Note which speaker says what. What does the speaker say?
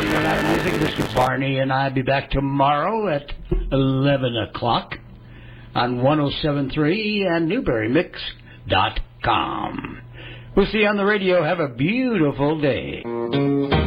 Speaker 1: for that music. This is Barney, and I'll be back tomorrow at 11 o'clock on 107.3 and NewberryMix.com. We'll see you on the radio. Have a beautiful day.